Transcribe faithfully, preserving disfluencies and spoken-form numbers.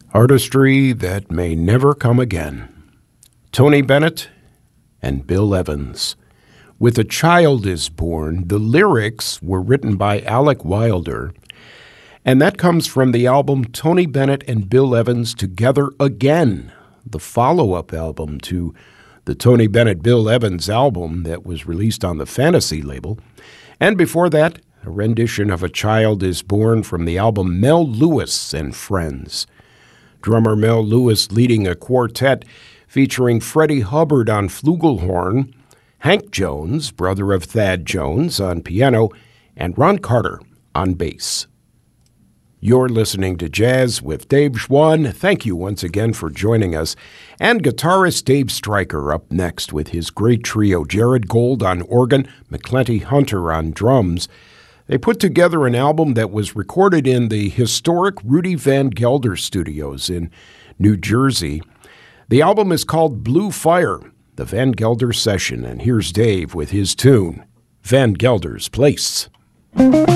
Artistry that may never come again. Tony Bennett and Bill Evans. With a Child is Born, the lyrics were written by Alec Wilder, and that comes from the album Tony Bennett and Bill Evans Together Again, the follow-up album to the Tony Bennett Bill Evans album that was released on the Fantasy label. And before that, a rendition of A Child is Born from the album Mel Lewis and Friends. Drummer Mel Lewis leading a quartet featuring Freddie Hubbard on flugelhorn, Hank Jones, brother of Thad Jones, on piano, and Ron Carter on bass. You're listening to Jazz with Dave Schwann. Thank you once again for joining us. And guitarist Dave Stryker up next with his great trio, Jared Gold on organ, McClenty Hunter on drums. They put together an album that was recorded in the historic Rudy Van Gelder Studios in New Jersey. The album is called Blue Fire, the Van Gelder Session, and here's Dave with his tune, Van Gelder's Place.